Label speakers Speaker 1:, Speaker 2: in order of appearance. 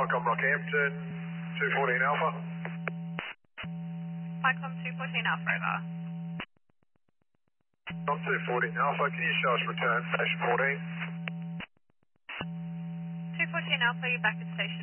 Speaker 1: Vicom Rockhampton, 214 Alpha.
Speaker 2: Vicom 214 Alpha, over.
Speaker 1: Not 214 Alpha, can you show us return, station 14?
Speaker 2: 214 Alpha, you're back at station